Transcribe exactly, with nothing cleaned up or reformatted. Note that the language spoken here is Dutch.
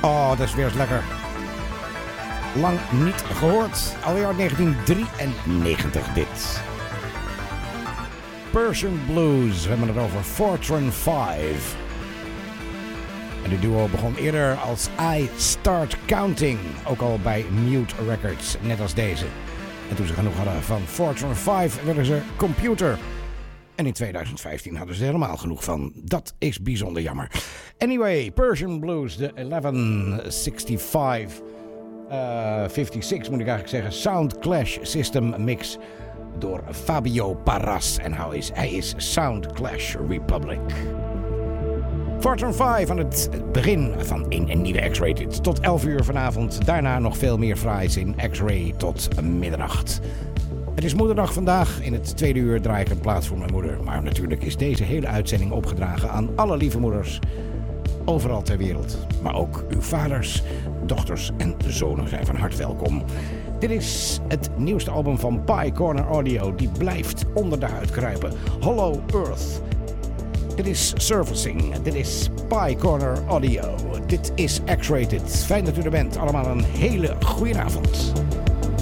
Oh, dat is weer eens lekker. Lang niet gehoord. Alweer uit negentien drieënnegentig dit. Persian Blues. We hebben het over Fortran vijf. En de duo begon eerder als I Start Counting. Ook al bij Mute Records, net als deze. En toen ze genoeg hadden van Fortran vijf werden ze Computer. En in tweeduizend vijftien hadden ze helemaal genoeg van. Dat is bijzonder jammer. Anyway, Persian Blues, de elf zesenzestig. Uh, vijfenzestig moet ik eigenlijk zeggen. Sound Clash System Mix door Fabio Parras. En hij is, hij is Sound Clash Republic. Fortran vijf aan het begin van in een nieuwe X-Rated. Tot elf uur vanavond. Daarna nog veel meer fraais in X-Ray tot middernacht. Het is moederdag vandaag. In het tweede uur draai ik een plaats voor mijn moeder. Maar natuurlijk is deze hele uitzending opgedragen aan alle lieve moeders. Overal ter wereld. Maar ook uw vaders, dochters en zonen zijn van harte welkom. Dit is het nieuwste album van Pye Corner Audio. Die blijft onder de huid kruipen. Hollow Earth. Dit is Surfacing. Dit is Pye Corner Audio. Dit is X-Rated. Fijn dat u er bent. Allemaal een hele goede avond.